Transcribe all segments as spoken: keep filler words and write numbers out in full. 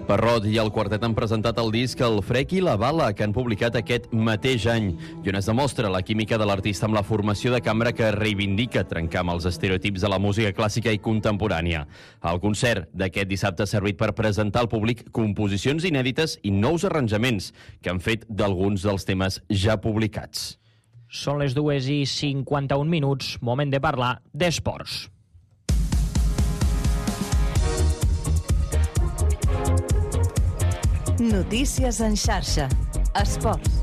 Parrot i el quartet han presentat el disc El Frec i la Bala, que han publicat aquest mateix any, i on es demostra la química de l'artista amb la formació de cambra que reivindica trencar amb els estereotips de la música clàssica i contemporània. El concert d'aquest dissabte ha servit per presentar al públic composicions inèdites i nous arranjaments que han fet d'alguns dels temes ja publicats. Són les dues i cinquanta-un minuts, moment de parlar d'esports. Notícies en xarxa. Esports.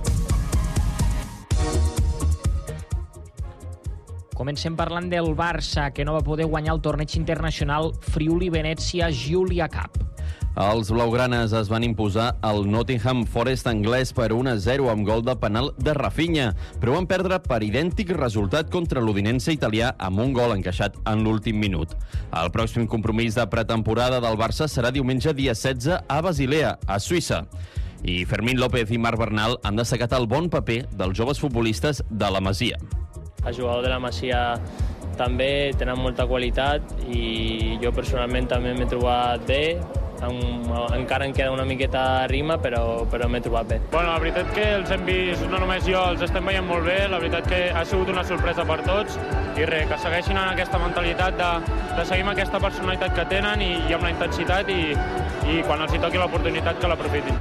Comencem parlant del Barça, que no va poder guanyar el torneig internacional Friuli-Venezia Giulia Cup. Els blaugranes es van imposar al Nottingham Forest anglès per un a zero amb gol de penal de Rafinha, però van perdre per idèntic resultat contra l'Udinese italià amb un gol encaixat en l'últim minut. El pròxim compromís de pretemporada del Barça serà diumenge dia setze a Basilea, a Suïssa. I Fermín López i Marc Bernal han destacat el bon paper dels joves futbolistes de la Masia. Els jugadors de la Masia també tenen molta qualitat i jo personalment també m'he trobat bé. Encara em queda una miqueta a rima, però, però m'he trobat bé. Bueno, la veritat que els hem vist, no només jo, els estem veient molt bé. La veritat que ha sigut una sorpresa per tots i res, que segueixin en aquesta mentalitat de, de seguir amb aquesta personalitat que tenen i, i amb la intensitat i, i quan els hi toqui l'oportunitat que l'aprofitin.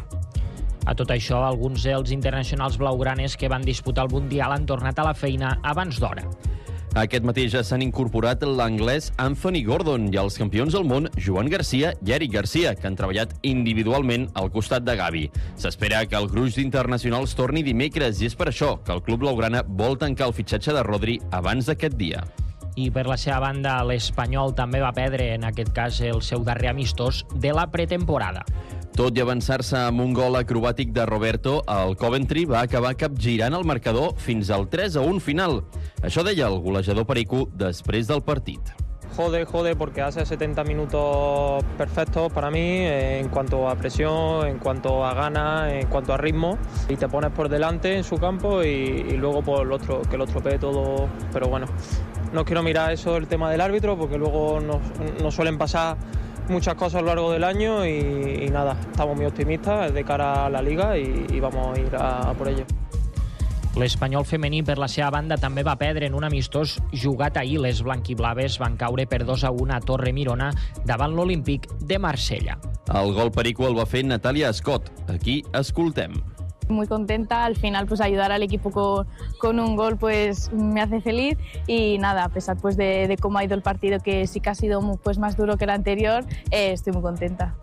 A tot això, alguns dels internacionals blaugranes que van disputar el Mundial han tornat a la feina abans d'hora. Aquest matí ja s'han incorporat l'anglès Anthony Gordon i els campions del món Joan Garcia i Eric Garcia, que han treballat individualment al costat de Gavi. S'espera que el gruix d'internacionals torni dimecres i és per això que el club blaugrana vol tancar el fitxatge de Rodri abans d'aquest dia. I per la seva banda, l'Espanyol també va perdre, en aquest cas, el seu darrer amistós de la pretemporada. Tot i avançar-se amb un gol acrobàtic de Roberto, el Coventry va acabar capgirant el marcador fins al tres a un final. Això deia el golejador perico després del partit. Jode, jode, porque hace setenta minutos perfectos para mí en cuanto a presión, en cuanto a ganas, en cuanto a ritmo. Y te pones por delante en su campo y, y luego por el otro, que lo estropee todo. Pero bueno, no quiero mirar eso el tema del árbitro porque luego nos, nos suelen pasar muchas cosas a lo largo del año y, y nada, estamos muy optimistas de cara a la Liga y, y vamos a ir a, a por ello. L'Espanyol femení, per la seva banda, també va perdre en un amistós jugat ahir. Les blanquiblaves van caure per dos a un a Torre Mirona davant l'Olímpic de Marsella. El gol perico el va fer Natalia Scott. Aquí escoltem. Muy contenta, al final pues ayudar al equipo con, con un gol pues me hace feliz y nada, a pesar pues de, de cómo ha ido el partido, que sí que ha sido pues más duro que el anterior, eh, estoy muy contenta.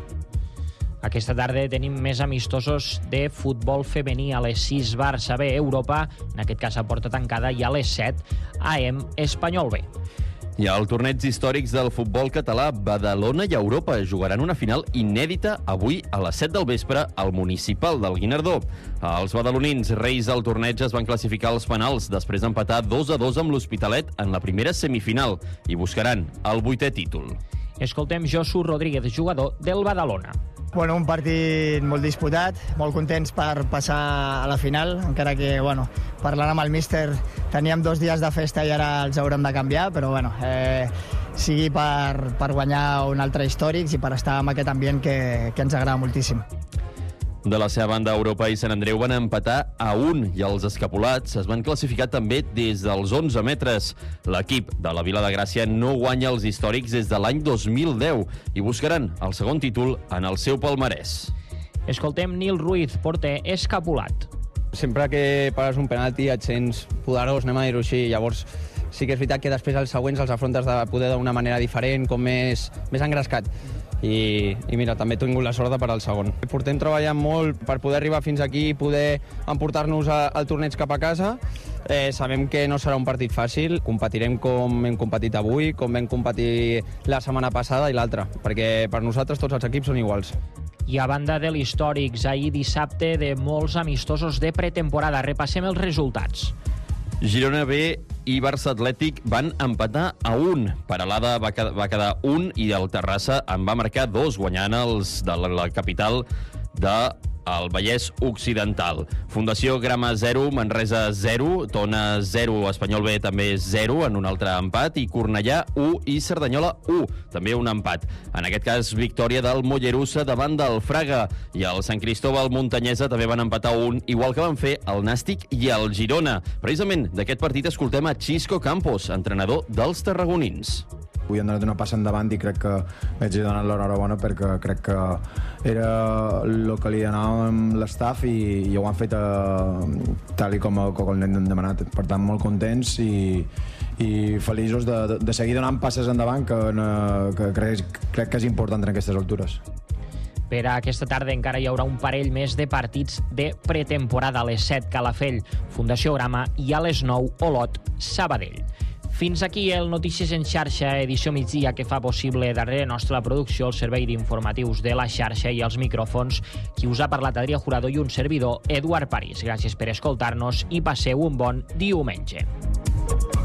Aquesta tarda tenim més amistosos de futbol femení a les sis Barça B Europa, en aquest cas a porta tancada, i a les set A E M Espanyol B. I al torneig històrics del futbol català, Badalona i Europa jugaran una final inèdita avui a les set del vespre al Municipal del Guinardó. Els badalonins, reis del torneig, es van classificar als penals després d'empatar dos a dos amb l'Hospitalet en la primera semifinal i buscaran el vuitè títol. Escoltem Josu Rodríguez, jugador del Badalona. Bueno, un partit molt disputat, molt contents per passar a la final, encara que, bueno, parlant amb el míster, teníem dos dies de festa i ara els haurem de canviar, però, bueno, eh, sigui per, per guanyar un altre històrics i per estar en aquest ambient que, que ens agrada moltíssim. De la seva banda, Europa i Sant Andreu van empatar a un i els escapulats es van classificar també des dels onze metres. L'equip de la Vila de Gràcia no guanya els històrics des de l'any dos mil deu i buscaran el segon títol en el seu palmarès. Escoltem Nil Ruiz, porter escapulat. Sempre que pares un penalti et sents poderós, anem a dir-ho així, llavors sí que és veritat que després els següents els afrontes de poder d'una manera diferent, com més, més engrescat. I, i mira, també he tingut la sort de parar el segon. Portem treballant molt per poder arribar fins aquí i poder emportar-nos al torneig cap a casa. Eh, sabem que no serà un partit fàcil, competirem com hem competit avui, com vam competir la setmana passada i l'altra, perquè per nosaltres tots els equips són iguals. I a banda de l'històrics, ahir dissabte de molts amistosos de pretemporada. Repassem els resultats. Girona B i Barça Atlètic van empatar a un. Peralada va quedar, va quedar un i el Terrassa en va marcar dos, guanyant els de la, la capital de al Vallès Occidental. Fundació Grama zero, Manresa zero, Tona zero, Espanyol B també zero, en un altre empat, i Cornellà u i Cerdanyola u, també un empat. En aquest cas, victòria del Mollerussa davant del Fraga, i el Sant Cristóbal Muntanyesa també van empatar un, igual que van fer el Nàstic i el Girona. Precisament d'aquest partit escoltem a Xisco Campos, entrenador dels tarragonins. Avui han donat una passa endavant i crec que vaig donar l'enhorabona perquè crec que era el que li anàvem l'estaf i, i ho han fet eh, tal i com, com l'hem demanat. Per tant, molt contents i, i feliços de, de seguir donant passes endavant que, que crec, crec que és important en aquestes altures. Per a aquesta tarda encara hi haurà un parell més de partits de pretemporada. A les set, Calafell, Fundació Grama, i a les nou, Olot, Sabadell. Fins aquí el Notícies en xarxa, edició migdia, que fa possible darrere nostra la producció, el servei d'informatius de la xarxa i els micròfons. Qui us ha parlat, Adrià Jurado, i un servidor, Eduard París. Gràcies per escoltar-nos i passeu un bon diumenge.